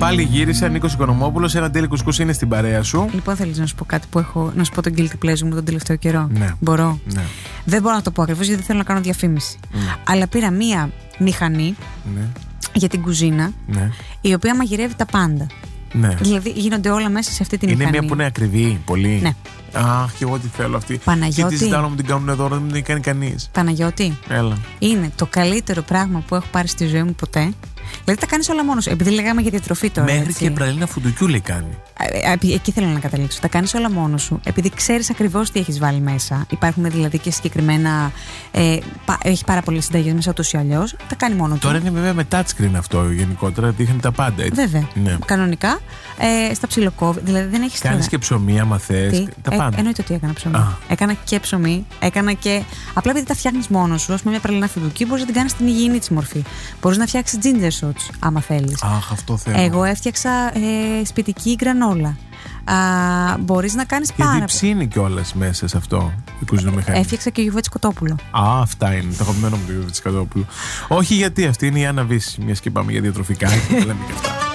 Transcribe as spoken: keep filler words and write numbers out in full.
Πάλι γύρισε, Νίκος Οικονομόπουλος. Ένα τέλει κουσκούς είναι στην παρέα σου. Λοιπόν, θέλεις να σου πω κάτι που έχω. Να σου πω τον guilty pleasure μου τον τελευταίο καιρό? Ναι. Μπορώ? Ναι. Δεν μπορώ να το πω ακριβώς γιατί δεν θέλω να κάνω διαφήμιση. Ναι. Αλλά πήρα μία μηχανή Ναι. για την κουζίνα, Ναι. η οποία μαγειρεύει τα πάντα. Ναι. Δηλαδή γίνονται όλα μέσα σε αυτή τη μηχανή. Είναι μία που είναι ακριβή, πολύ. Ναι. Αχ, και εγώ τι θέλω αυτή. Παναγιώτη. Και τη ζητάω να μου την κάνουν εδώ, δεν μου την κάνει κανείς. Παναγιώτη, Έλα. είναι το καλύτερο πράγμα που έχω πάρει στη ζωή μου ποτέ. Δηλαδή τα κάνεις όλα μόνος σου. Επειδή λέγαμε για διατροφή τώρα. Μέχρι έτσι. και πραλίνα φουντουκιού λέει κάνει. Ε, ε, εκεί θέλω να καταλήξω. Τα κάνεις όλα μόνος σου. Επειδή ξέρεις ακριβώς τι έχεις βάλει μέσα. Υπάρχουν δηλαδή και συγκεκριμένα. Ε, πα, έχει πάρα πολλές συνταγές μέσα ούτως ή αλλιώς. Τα κάνει μόνο του. Τώρα είναι βέβαια με touchscreen αυτό γενικότερα. Δείχνει τα πάντα έτσι. Βέβαια. Ναι. Κανονικά. Ε, στα ψιλοκόβη. Δηλαδή δεν έχεις. Κάνεις και ψωμί, άμα θες. Τα ε, πάντα. Εννοείται ότι έκανα ψωμί. Α. Έκανα και ψωμί. Έκανα και. Απλά επειδή τα φτιάχνεις μόνος σου, ας πούμε μια πραλίνα φουντουκί, μπορείς να την κάνεις στην υγιεινή της μορφή. Μπορείς να φτιάξεις ginger shots, άμα θέλεις. Αχ, αυτό θέλω. Εγώ έφτιαξα ε, σπιτική γκρανόλα. Α, μπορείς να κάνεις πάρα Γιατί πολλά. ψήνει κιόλας μέσα σε αυτό η κουζινομηχανή. Έφτιαξα και γιουβέτσι κοτόπουλο. Α, αυτά είναι. Το αγαπημένο μου το γιουβέτσι κοτόπουλο. Όχι γιατί αυτή είναι η Άννα Βύση. Μια και πάμε για διατροφικά και λέμε και αυτά.